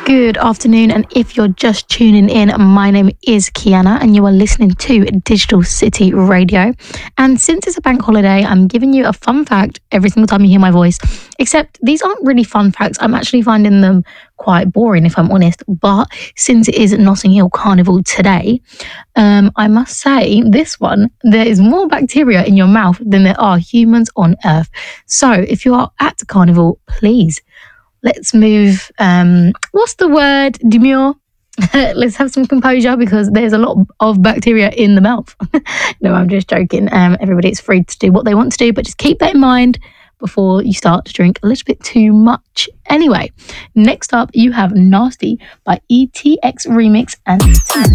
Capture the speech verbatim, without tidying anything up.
Good afternoon, and if you're just tuning in, my name is Kiana and you are listening to Digital City Radio. And since it's a bank holiday, I'm giving you a fun fact every single time you hear my voice, except these aren't really fun facts. I'm actually finding them quite boring, if I'm honest. But since it is Notting Hill Carnival today, um, I must say this one, there is more bacteria in your mouth than there are humans on Earth. So if you are at the carnival, please, let's move, um, what's the word, demure? Let's have some composure because there's a lot of bacteria in the mouth. No, I'm just joking. Um, everybody's free to do what they want to do, but just keep that in mind before you start to drink a little bit too much. Anyway, next up you have Nasty by E T X Remix and